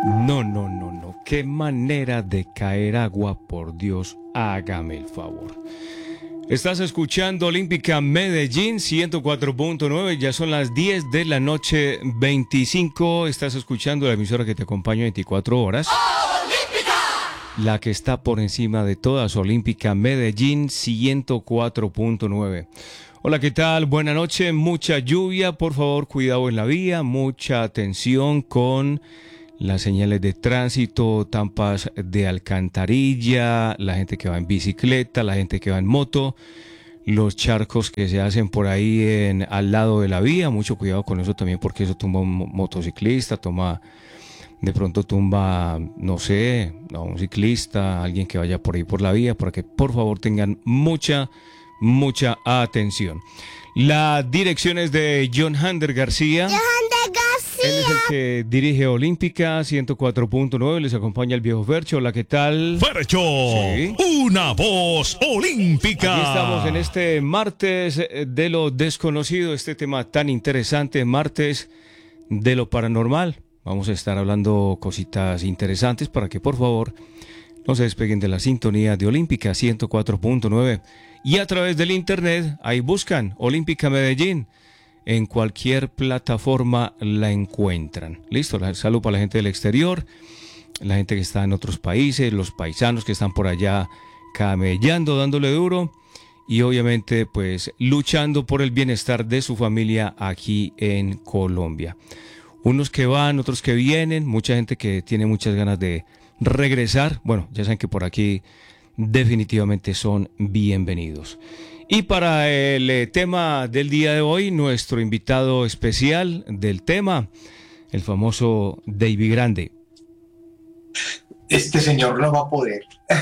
No, no, no, no. Qué manera de caer agua, por Dios, hágame el favor. Estás escuchando Olímpica Medellín 104.9, ya son las 10 de la noche 25. Estás escuchando la emisora que te acompaña 24 horas. ¡Olímpica! La que está por encima de todas, Olímpica Medellín 104.9. Hola, ¿qué tal? Buenas noches, mucha lluvia, por favor, cuidado en la vía, mucha atención con las señales de tránsito, tampas de alcantarilla, la gente que va en bicicleta, la gente que va en moto, los charcos que se hacen por ahí al lado de la vía, mucho cuidado con eso también porque eso tumba a un motociclista, de pronto tumba, no sé, a un ciclista, alguien que vaya por ahí por la vía, para que por favor tengan mucha atención. La dirección es de John Hander García. Él es el que dirige Olímpica 104.9, les acompaña el viejo Fercho. Hola, ¿qué tal? Fercho, sí. Una voz olímpica. Aquí estamos en este martes de lo desconocido, este tema tan interesante, martes de lo paranormal. Vamos a estar hablando cositas interesantes para que por favor no se despeguen de la sintonía de Olímpica 104.9 y a través del internet, ahí buscan Olímpica Medellín. En cualquier plataforma la encuentran. Listo, salud para la gente del exterior, la gente que está en otros países, los paisanos que están por allá camellando, dándole duro y obviamente pues luchando por el bienestar de su familia aquí en Colombia. Unos que van, otros que vienen, mucha gente que tiene muchas ganas de regresar. Bueno, ya saben que por aquí definitivamente son bienvenidos. Y para el tema del día de hoy, nuestro invitado especial del tema, el famoso David Grande. Este señor no va a poder.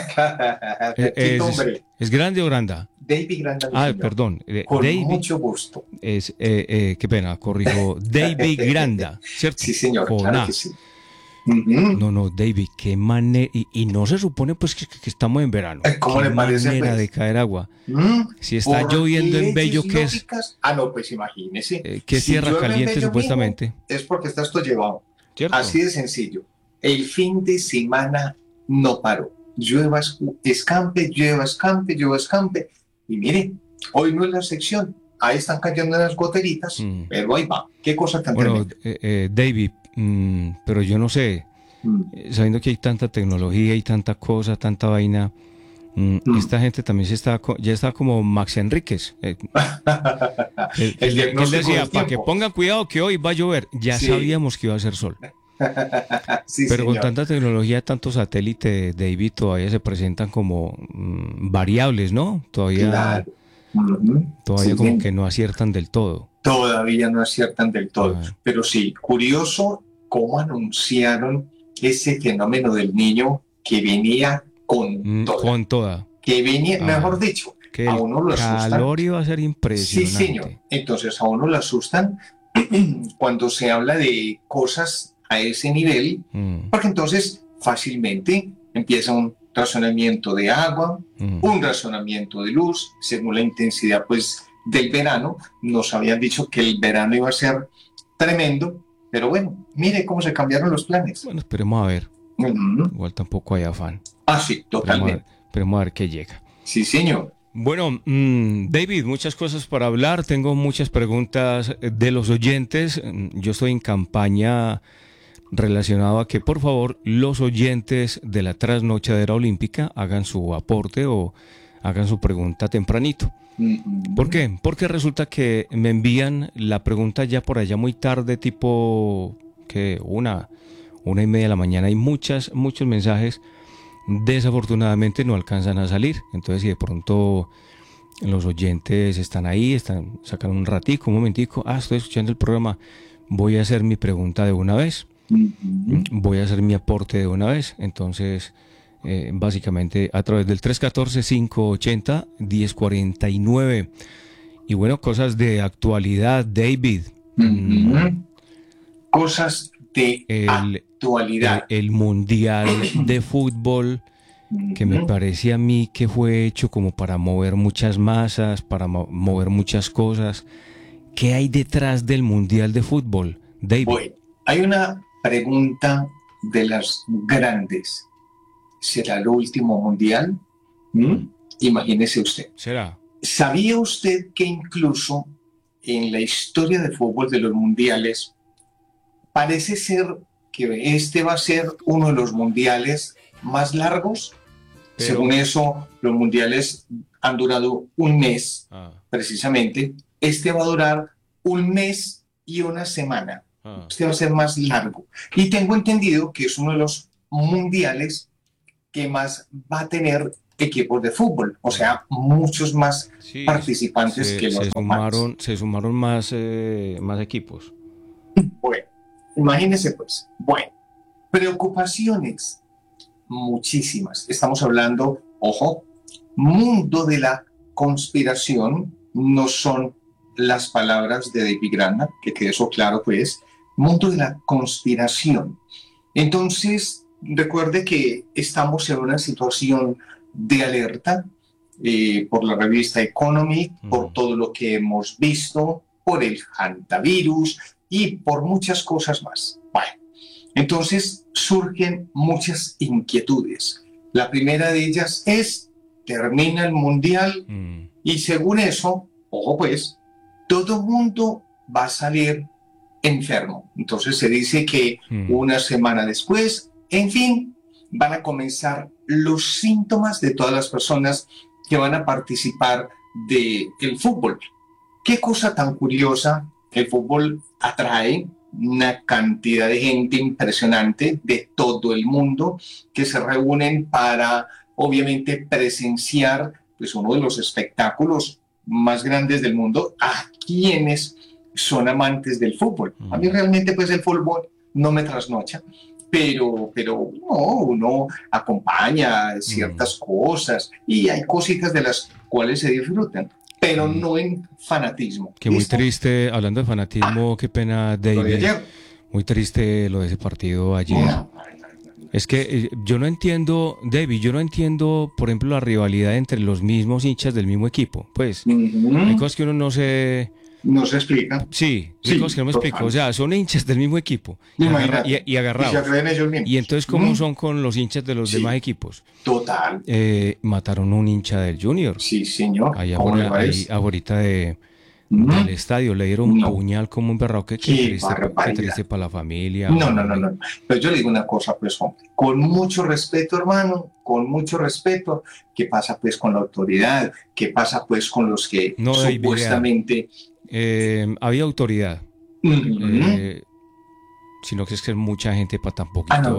¿Es grande o granda? David Grande. Señor. Perdón. Con David, mucho gusto. Qué pena, corrijo. David Granda, ¿cierto? Sí, señor, claro que sí. No, David, qué manera, y no se supone pues que estamos en verano. ¿Cómo qué le parece, manera pues? de caer agua. Si está lloviendo en Bello, ¿qué es? No, pues imagínese. ¿Qué es tierra caliente supuestamente? Mismo, es porque está esto llevado. ¿Cierto? Así de sencillo. El fin de semana no paró. Llueva, escampe. Y mire, hoy no es la sección. Ahí están cayendo unas goteritas, pero ahí va. Qué cosa tan tremenda. David, pero yo no sé, sabiendo que hay tanta tecnología y tanta cosa, tanta vaina, esta gente también ya está como Max Enríquez. Él decía, para que pongan cuidado que hoy va a llover, ya sabíamos que iba a hacer sol. Sí, pero señor. con tanta tecnología, tantos satélites, David, todavía se presentan como variables, ¿no? Todavía, claro. Todavía como que no aciertan del todo. Todavía no aciertan del todo. Pero sí, curioso cómo anunciaron ese fenómeno del niño que venía con toda. Que venía, mejor dicho, que a uno lo asustan. El calor iba a ser impresionante. Sí, señor. Entonces a uno lo asustan cuando se habla de cosas a ese nivel, porque entonces fácilmente empieza un razonamiento de agua, un razonamiento de luz, según la intensidad pues del verano. Nos habían dicho que el verano iba a ser tremendo, pero bueno, mire cómo se cambiaron los planes. Bueno, esperemos a ver. Igual tampoco hay afán. Sí, totalmente. Esperemos a ver qué llega. Sí, señor. Bueno, David, muchas cosas para hablar. Tengo muchas preguntas de los oyentes. Yo estoy en campaña relacionado a que por favor los oyentes de la trasnochadera olímpica hagan su aporte o hagan su pregunta tempranito. ¿Por qué? Porque resulta que me envían la pregunta ya por allá muy tarde, tipo que 1:30 de la mañana. Hay muchos mensajes, desafortunadamente no alcanzan a salir. Entonces si de pronto los oyentes están ahí, sacan un ratico, un momentico, estoy escuchando el programa, voy a hacer mi pregunta de una vez. Voy a hacer mi aporte de una vez. Entonces, básicamente a través del 314-580-1049. Y bueno, cosas de actualidad, David. Cosas de actualidad. El Mundial de Fútbol, que me parece a mí que fue hecho como para mover muchas masas, para mover muchas cosas. ¿Qué hay detrás del Mundial de Fútbol, David? Bueno, hay una pregunta de las grandes. ¿Será el último mundial? Imagínese usted. ¿Será? ¿Sabía usted que incluso en la historia de fútbol de los mundiales parece ser que este va a ser uno de los mundiales más largos? Pero, según eso, los mundiales han durado un mes, precisamente. Este va a durar un mes y una semana. Este va a ser más largo. Y tengo entendido que es uno de los mundiales que más va a tener equipos de fútbol, o sea, muchos más participantes que los demás. Se sumaron más equipos. Bueno, imagínense pues. Bueno, preocupaciones muchísimas. Estamos hablando, ojo, mundo de la conspiración, no son las palabras de David Granda, que quede eso claro pues, mundo de la conspiración. Entonces, recuerde que estamos en una situación de alerta por la revista Economic, por todo lo que hemos visto, por el hantavirus y por muchas cosas más. Bueno, entonces surgen muchas inquietudes. La primera de ellas es, termina el mundial y según eso, ojo pues, todo mundo va a salir enfermo. Entonces se dice que una semana después, en fin, van a comenzar los síntomas de todas las personas que van a participar del fútbol. Qué cosa tan curiosa, el fútbol atrae una cantidad de gente impresionante de todo el mundo que se reúnen para, obviamente, presenciar pues, uno de los espectáculos más grandes del mundo a quienes son amantes del fútbol. A mí realmente pues el fútbol no me trasnocha, pero no, uno acompaña ciertas cosas y hay cositas de las cuales se disfrutan, pero no en fanatismo. Que muy triste, hablando de fanatismo, qué pena, David, muy triste lo de ese partido ayer. Es que yo no entiendo, David, por ejemplo, la rivalidad entre los mismos hinchas del mismo equipo. Pues, hay cosas que uno no se explica. Sí, hay cosas que no me explico. O sea, son hinchas del mismo equipo y agarrados. Y entonces, ¿cómo son con los hinchas de los demás equipos? Total. Mataron a un hincha del Junior. Sí, señor. Ahí ahorita del estadio le dieron un puñal como un berraco. Qué triste para la familia. No. Pero yo le digo una cosa, pues, hombre, con mucho respeto, hermano, con mucho respeto, ¿qué pasa, pues, con la autoridad? ¿Qué pasa, pues, con los que supuestamente... había autoridad, sino que es que mucha gente para tan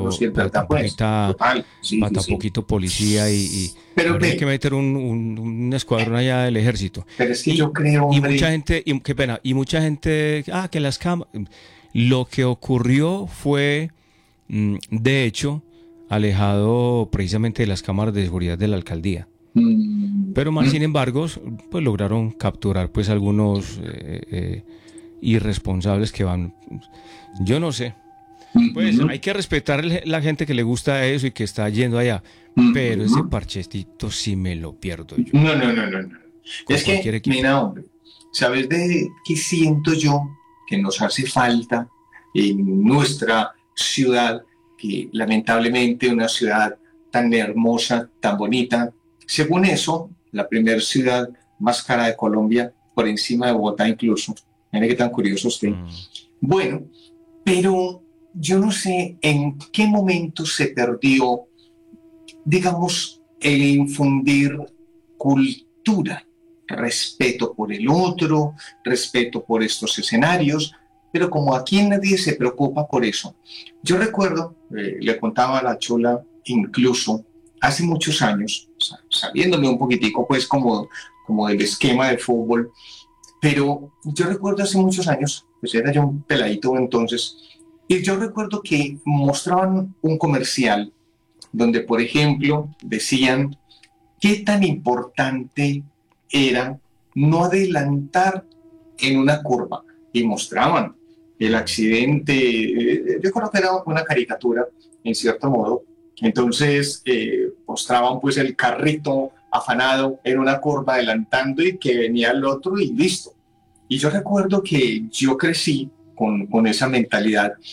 poquito poquito policía pero hay que meter un escuadrón allá del ejército. Pero es que yo creo, hombre, y mucha gente, que las cámaras, lo que ocurrió fue, de hecho, alejado precisamente de las cámaras de seguridad de la alcaldía. Pero más sin embargo, pues lograron capturar pues algunos irresponsables que van, yo no sé, pues hay que respetar la gente que le gusta eso y que está yendo allá, pero ese parchecito sí me lo pierdo yo. No. Es que, mira, hombre, ¿sabes de qué siento yo que nos hace falta en nuestra ciudad? Que lamentablemente una ciudad tan hermosa, tan bonita. Según eso, la primera ciudad más cara de Colombia, por encima de Bogotá incluso. Mire qué tan curioso usted. Bueno, pero yo no sé en qué momento se perdió, digamos, el infundir cultura, respeto por el otro, respeto por estos escenarios, pero como aquí nadie se preocupa por eso. Yo recuerdo, le contaba a la Chola, incluso hace muchos años, saliéndome un poquitico pues como del esquema de fútbol, pero yo recuerdo hace muchos años, pues era yo un peladito entonces, y yo recuerdo que mostraban un comercial donde, por ejemplo, decían qué tan importante era no adelantar en una curva, y mostraban el accidente, yo creo que era una caricatura, en cierto modo. Entonces mostraban pues el carrito afanado en una curva adelantando y que venía el otro y listo. Y yo recuerdo que yo crecí con esa mentalidad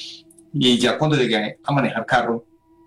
Y ya cuando llegué a manejar carro,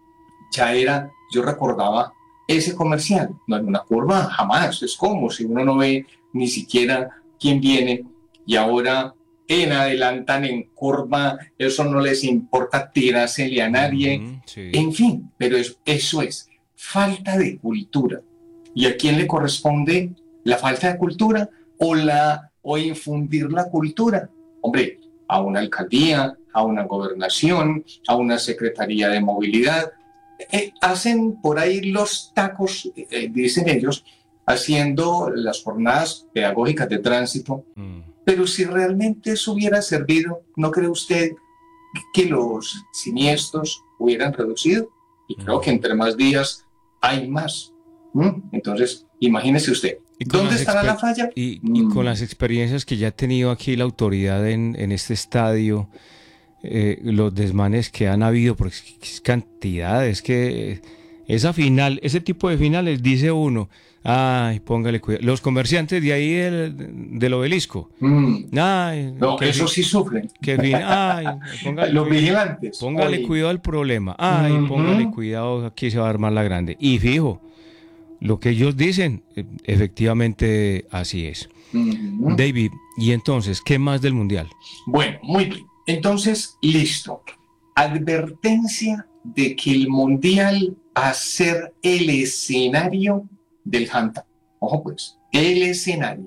yo recordaba ese comercial, no en una curva, jamás, es como si uno no ve ni siquiera quién viene, y ahora adelantan en curva, eso no les importa tirársele a nadie, Sí. en fin, pero eso es falta de cultura. ¿Y a quién le corresponde la falta de cultura o infundir la cultura? Hombre, a una alcaldía, a una gobernación, a una secretaría de movilidad. Hacen por ahí los tacos, dicen ellos, haciendo las jornadas pedagógicas de tránsito. Pero si realmente eso hubiera servido, ¿no cree usted que los siniestros hubieran reducido? Y creo que entre más días hay más. Entonces, imagínese usted, ¿dónde estará la falla? Y con las experiencias que ya ha tenido aquí la autoridad en este estadio, los desmanes que han habido, porque es cantidad, es que ese tipo de finales, dice uno, ay, póngale cuidado. Los comerciantes de ahí del obelisco. Ay, no, eso sí sufren. Ay, los vigilantes. Póngale cuidado al problema. Ay, póngale cuidado, aquí se va a armar la grande. Y fijo, lo que ellos dicen, efectivamente así es. David, y entonces, ¿qué más del Mundial? Bueno, muy bien. Entonces, listo. Advertencia de que el Mundial va a ser el escenario del Hanta. Ojo pues, el escenario.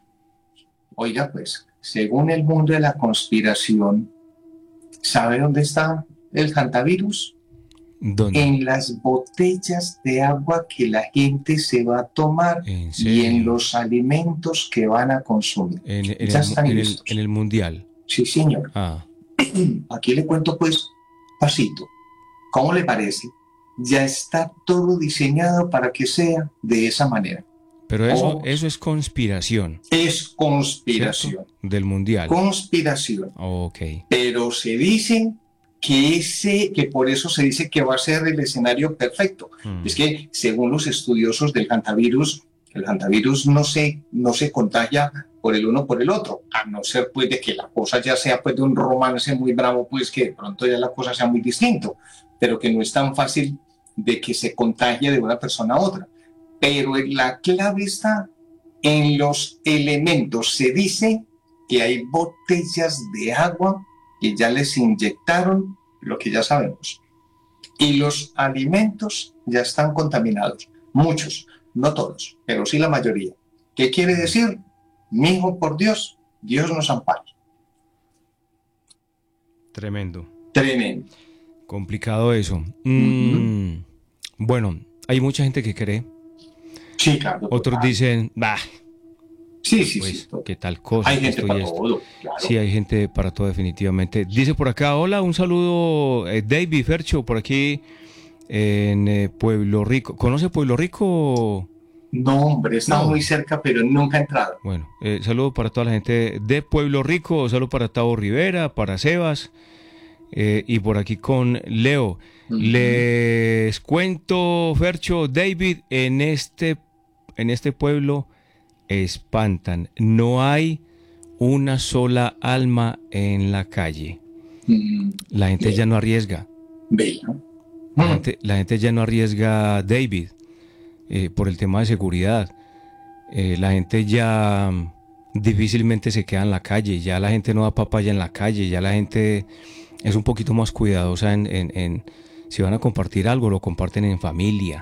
Oiga pues, según el mundo de la conspiración, ¿sabe dónde está el hantavirus? ¿Dónde? En las botellas de agua que la gente se va a tomar y en los alimentos que van a consumir. En el Mundial. Sí, señor. Aquí le cuento pues, pasito. ¿Cómo le parece? Ya está todo diseñado para que sea de esa manera. Pero eso es conspiración. Es conspiración. ¿Cierto? Del Mundial. Conspiración. Ok. Pero se dice que por eso se dice que va a ser el escenario perfecto. Es que según los estudiosos del hantavirus, el hantavirus no se contagia por el uno por el otro, a no ser pues de que la cosa ya sea pues de un romance muy bravo, pues que de pronto ya la cosa sea muy distinto, pero que no es tan fácil de que se contagie de una persona a otra. Pero la clave está en los elementos. Se dice que hay botellas de agua que ya les inyectaron lo que ya sabemos. Y los alimentos ya están contaminados. Muchos, no todos, pero sí la mayoría. ¿Qué quiere decir? Mijo, por Dios, Dios nos ampare. Tremendo. Tremendo. Complicado eso. Bueno, hay mucha gente que cree. Sí, claro. Otros dicen, bah. Sí, pues, qué tal cosa. Hay gente para todo, claro. Sí, hay gente para todo, definitivamente. Dice por acá, hola, un saludo, David Fercho, por aquí en Pueblo Rico. ¿Conoce Pueblo Rico? No, hombre, está muy cerca, pero nunca he entrado. Bueno, saludo para toda la gente de Pueblo Rico, saludo para Tavo Rivera, para Sebas, y por aquí con Leo. Les cuento, Fercho, David, en este pueblo espantan. No hay una sola alma en la calle. La gente ya no arriesga. La gente ya no arriesga, David, por el tema de seguridad. La gente ya difícilmente se queda en la calle. Ya la gente no da papaya en la calle. Ya la gente es un poquito más cuidadosa en si van a compartir algo, lo comparten en familia.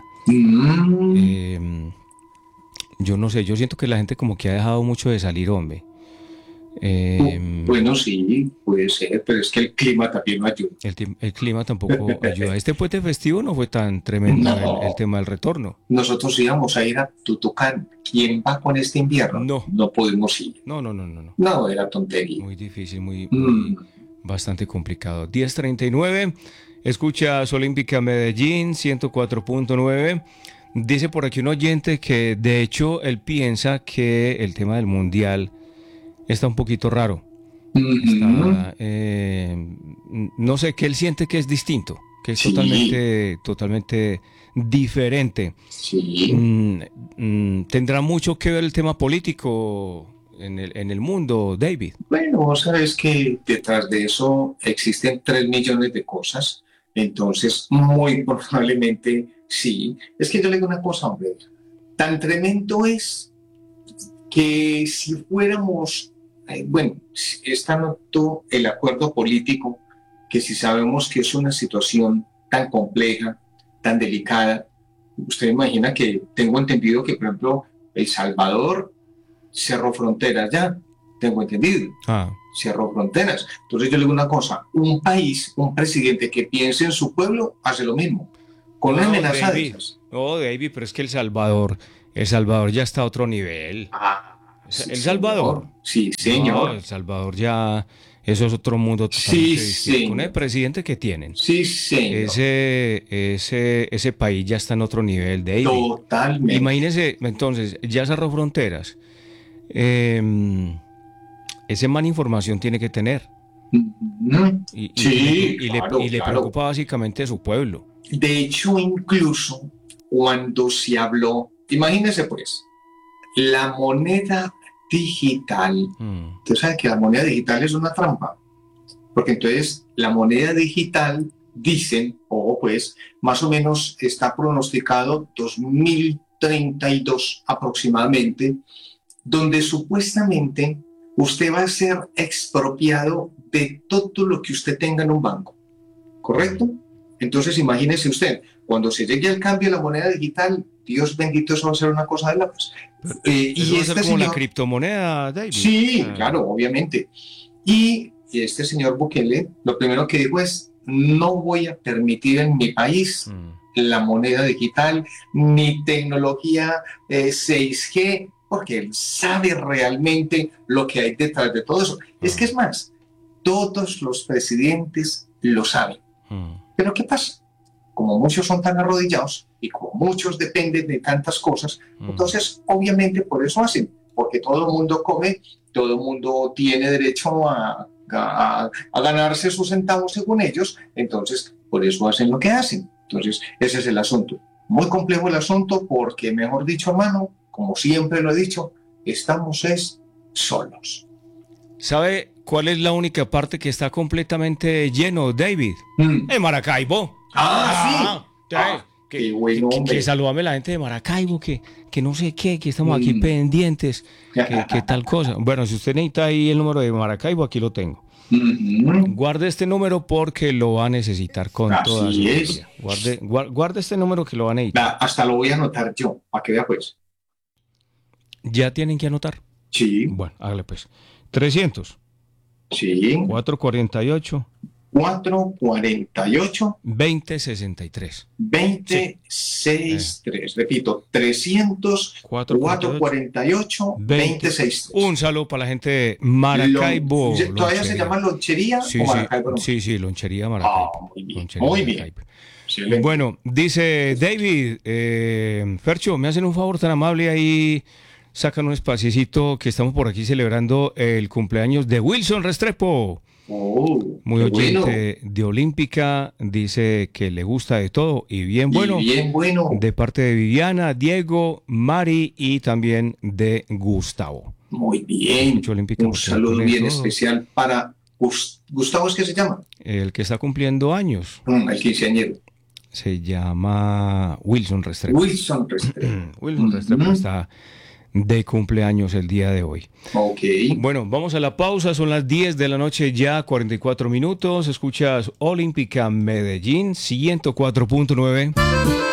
Yo no sé, yo siento que la gente como que ha dejado mucho de salir, hombre. Bueno, sí, puede ser, pero es que el clima también no ayuda. El clima tampoco ayuda. Este puente festivo no fue tan tremendo, no. el tema del retorno. Nosotros íbamos a ir a Tutucán. ¿Quién va con este invierno? No podemos ir. No. No, era tontería. Muy difícil, muy bastante complicado. 10:39, escuchas Olímpica Medellín, 104.9. Dice por aquí un oyente que de hecho él piensa que el tema del Mundial está un poquito raro. No sé, que él siente que es distinto, que es totalmente diferente. Sí. ¿Tendrá mucho que ver el tema político, en el mundo, David? Bueno, vos sabes que detrás de eso existen 3 millones de cosas, entonces muy probablemente sí. Es que yo le digo una cosa, hombre, tan tremendo es que si fuéramos, bueno, está tanto el acuerdo político, que si sabemos que es una situación tan compleja, tan delicada, usted imagina que tengo entendido que, por ejemplo, El Salvador cerró fronteras ya, tengo entendido. Cerró fronteras. Entonces yo le digo una cosa, un país, un presidente que piense en su pueblo, hace lo mismo, con una amenaza de esas. No, David, pero es que El Salvador ya está a otro nivel. Sí, El Salvador. Señor. Sí, señor. No, El Salvador ya, eso es otro mundo totalmente distinto. Con el presidente que tienen. Sí, señor. Ese país ya está en otro nivel, David. Totalmente. Imagínese, entonces, ya cerró fronteras. Ese man información tiene que tener. Y le preocupa básicamente a su pueblo. De hecho, incluso cuando se habló, imagínese pues, la moneda digital. Usted sabe que la moneda digital es una trampa, porque entonces la moneda digital, dicen, ojo pues, más o menos está pronosticado 2032 aproximadamente, donde supuestamente usted va a ser expropiado de todo lo que usted tenga en un banco, ¿correcto? Entonces imagínese usted, cuando se llegue al cambio de la moneda digital, Dios bendito, eso va a ser una cosa de locos. ¿Eso va a ser como la criptomoneda, David? Sí, claro, obviamente. Y este señor Bukele, lo primero que dijo es, no voy a permitir en mi país la moneda digital, ni tecnología 6G, porque él sabe realmente lo que hay detrás de todo eso. Es que es más, todos los presidentes lo saben. Pero ¿qué pasa? Como muchos son tan arrodillados y como muchos dependen de tantas cosas, entonces obviamente por eso hacen, porque todo el mundo come, todo el mundo tiene derecho a ganarse sus centavos según ellos, entonces por eso hacen lo que hacen. Entonces ese es el asunto. Muy complejo el asunto porque, mejor dicho, hermano, como siempre lo he dicho, estamos solos. ¿Sabe cuál es la única parte que está completamente lleno, David? En Maracaibo. Sí. Qué bueno, que saludame a la gente de Maracaibo, que no sé qué, que estamos aquí pendientes, que tal cosa. Bueno, si usted necesita ahí el número de Maracaibo, aquí lo tengo. Guarde este número porque lo va a necesitar con toda seguridad. Guarde este número que lo va a necesitar. Hasta lo voy a anotar yo, para que vea pues. ¿Ya tienen que anotar? Sí. Bueno, hágale pues. 300. Sí. 448. 448 2063. 2063. Repito, 300 448 2063. Un saludo para la gente de Maracaibo. ¿Todavía se llama Lonchería o Maracaibo? Sí, Lonchería Maracaibo. Muy bien. Muy bien. Bueno, dice David, Fercho, me hacen un favor tan amable ahí. Sacan un espaciecito que estamos por aquí celebrando el cumpleaños de Wilson Restrepo. Muy oyente de Olímpica, dice que le gusta de todo y bien bueno. De parte de Viviana, Diego, Mari y también de Gustavo. Muy bien. Un saludo bien especial para Gustavo, ¿es que se llama? El que está cumpliendo años. El quinceañero. Se llama Wilson Restrepo. Wilson Restrepo. Wilson Restrepo está de cumpleaños el día de hoy. Ok. Bueno, vamos a la pausa, son las 10 de la noche ya, 44 minutos. Escuchas Olímpica Medellín 104.9.